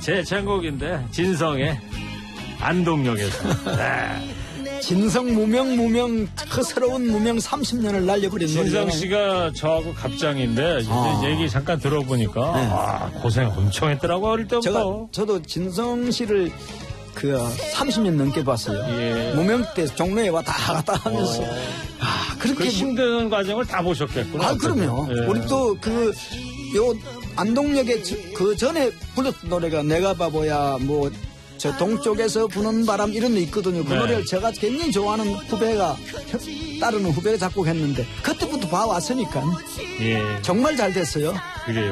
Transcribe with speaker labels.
Speaker 1: 제 창곡인데 진성의 안동역에서. 네.
Speaker 2: 진성 무명 그 새로운 무명 30년을 날려버린
Speaker 1: 진성
Speaker 2: 노래잖아요.
Speaker 1: 씨가 저하고 갑장인데 이제 얘기 잠깐 들어보니까
Speaker 2: 네.
Speaker 1: 고생 엄청 했더라고 어릴 때부터.
Speaker 2: 저도 진성 씨를 그 30년 넘게 봤어요.
Speaker 1: 예.
Speaker 2: 무명 때 종로에 왔다 갔다 하면서 그렇게
Speaker 1: 그 힘든 과정을 다 보셨겠구나.
Speaker 2: 그럼요.
Speaker 1: 예.
Speaker 2: 우리 또 요 안동역에 그 전에 불렀던 노래가 내가 바보야 뭐 저 동쪽에서 부는 바람 이런 거 있거든요. 그
Speaker 1: 네.
Speaker 2: 노래를 제가 굉장히 좋아하는 후배가 따르는 후배가 작곡했는데 그때부터 봐왔으니까
Speaker 1: 예.
Speaker 2: 정말 잘 됐어요.
Speaker 1: 그래요.